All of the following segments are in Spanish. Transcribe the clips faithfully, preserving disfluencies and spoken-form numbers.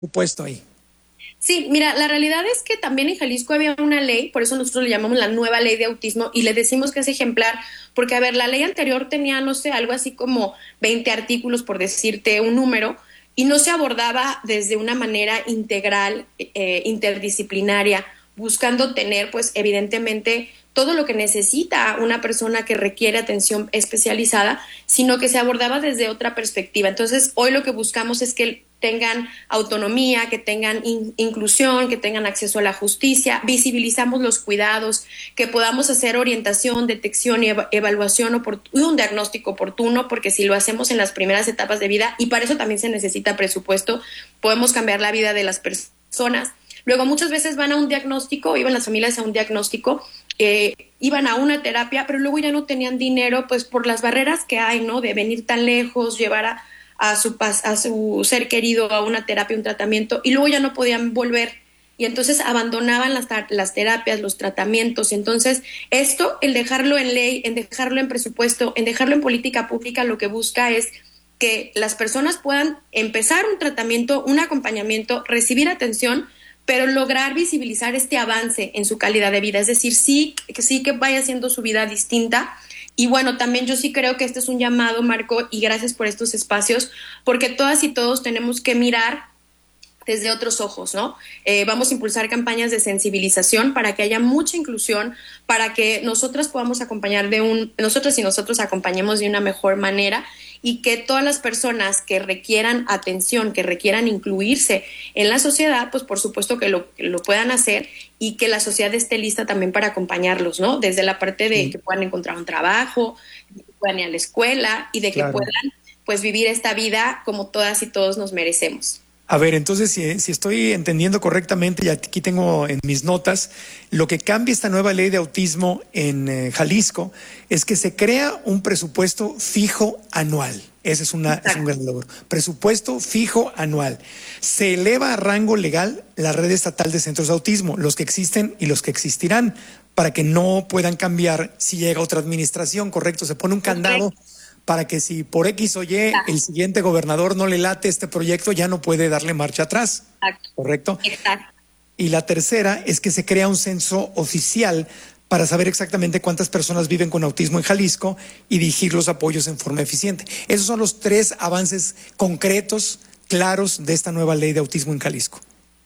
puesto ahí. Sí, mira, la realidad es que también en Jalisco había una ley, por eso nosotros le llamamos la nueva ley de autismo y le decimos que es ejemplar, porque a ver, la ley anterior tenía, no sé, algo así como veinte artículos, por decirte un número, y no se abordaba desde una manera integral, eh, interdisciplinaria, buscando tener, pues, evidentemente, todo lo que necesita una persona que requiere atención especializada, sino que se abordaba desde otra perspectiva. Entonces, hoy lo que buscamos es que tengan autonomía, que tengan in- inclusión, que tengan acceso a la justicia, visibilizamos los cuidados, que podamos hacer orientación, detección y eva- evaluación oport- y un diagnóstico oportuno, porque si lo hacemos en las primeras etapas de vida, y para eso también se necesita presupuesto, podemos cambiar la vida de las personas. Luego muchas veces van a un diagnóstico, iban las familias a un diagnóstico, eh, iban a una terapia, pero luego ya no tenían dinero, pues por las barreras que hay, ¿no? De venir tan lejos, llevar a a su, a su ser querido a una terapia, un tratamiento, y luego ya no podían volver, y entonces abandonaban las, las terapias, los tratamientos. Entonces esto, el dejarlo en ley, en dejarlo en presupuesto, en dejarlo en política pública, lo que busca es que las personas puedan empezar un tratamiento, un acompañamiento, recibir atención, pero lograr visibilizar este avance en su calidad de vida, es decir, sí que, sí que vaya haciendo su vida distinta. Y bueno, también yo sí creo que este es un llamado, Marco, y gracias por estos espacios, porque todas y todos tenemos que mirar desde otros ojos, ¿no? Eh, vamos a impulsar campañas de sensibilización para que haya mucha inclusión, para que nosotras podamos acompañar de un, nosotras y nosotros acompañemos de una mejor manera, y que todas las personas que requieran atención, que requieran incluirse en la sociedad, pues por supuesto que lo, que lo puedan hacer, y que la sociedad esté lista también para acompañarlos, ¿no? Desde la parte de sí. que puedan encontrar un trabajo, de que puedan ir a la escuela y de claro. que puedan pues vivir esta vida como todas y todos nos merecemos. A ver, entonces, si, si estoy entendiendo correctamente, y aquí tengo en mis notas, lo que cambia esta nueva ley de autismo en eh, Jalisco es que se crea un presupuesto fijo anual. Ese es, una, es un gran logro. Presupuesto fijo anual. Se eleva a rango legal la red estatal de centros de autismo, los que existen y los que existirán, para que no puedan cambiar si llega otra administración, ¿correcto? Se pone un candado. Correcto. Para que si por X o Y Exacto. el siguiente gobernador no le late este proyecto, ya no puede darle marcha atrás. Exacto. ¿Correcto? Exacto. Y la tercera es que se crea un censo oficial para saber exactamente cuántas personas viven con autismo en Jalisco y dirigir los apoyos en forma eficiente. Esos son los tres avances concretos, claros de esta nueva ley de autismo en Jalisco.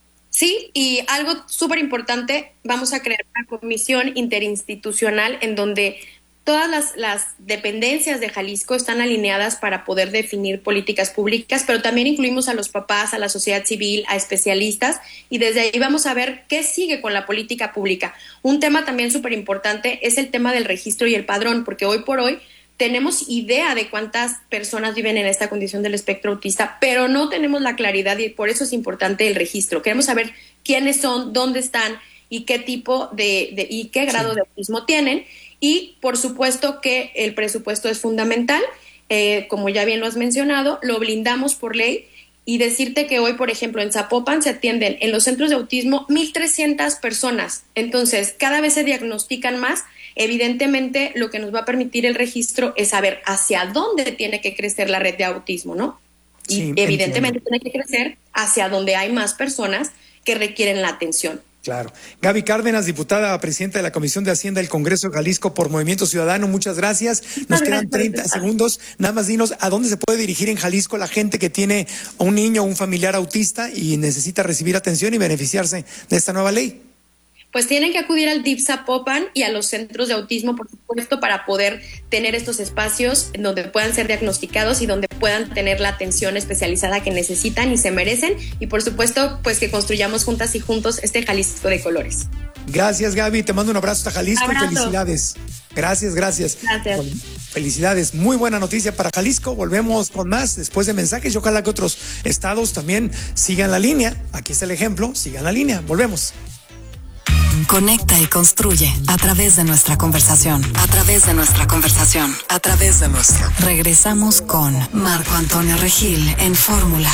Sí, y algo súper importante, vamos a crear una comisión interinstitucional en donde todas las, las dependencias de Jalisco están alineadas para poder definir políticas públicas, pero también incluimos a los papás, a la sociedad civil, a especialistas, y desde ahí vamos a ver qué sigue con la política pública. Un tema también súper importante es el tema del registro y el padrón, porque hoy por hoy tenemos idea de cuántas personas viven en esta condición del espectro autista, pero no tenemos la claridad, y por eso es importante el registro. Queremos saber quiénes son, dónde están y qué tipo de, de y qué grado sí. de autismo tienen. Y por supuesto que el presupuesto es fundamental, eh, como ya bien lo has mencionado, lo blindamos por ley, y decirte que hoy, por ejemplo, en Zapopan se atienden en los centros de autismo mil trescientas personas, entonces cada vez se diagnostican más. Evidentemente lo que nos va a permitir el registro es saber hacia dónde tiene que crecer la red de autismo, ¿no? Y sí, evidentemente entiendo. Tiene que crecer hacia donde hay más personas que requieren la atención. Claro. Gaby Cárdenas, diputada presidenta de la Comisión de Hacienda del Congreso de Jalisco por Movimiento Ciudadano, muchas gracias. Nos quedan treinta segundos. Nada más dinos a dónde se puede dirigir en Jalisco la gente que tiene un niño o un familiar autista y necesita recibir atención y beneficiarse de esta nueva ley. Pues tienen que acudir al D I F Zapopan y a los centros de autismo, por supuesto, para poder tener estos espacios donde puedan ser diagnosticados y donde puedan tener la atención especializada que necesitan y se merecen. Y por supuesto, pues que construyamos juntas y juntos este Jalisco de colores. Gracias, Gaby. Te mando un abrazo hasta Jalisco abrazo. y felicidades. Gracias, gracias. Gracias. Bueno, felicidades. Muy buena noticia para Jalisco. Volvemos con más después de mensajes y ojalá que otros estados también sigan la línea. Aquí está el ejemplo. Sigan la línea. Volvemos. Conecta y construye a través de nuestra conversación, a través de nuestra conversación, a través de nuestra. Regresamos con Marco Antonio Regil en Fórmula.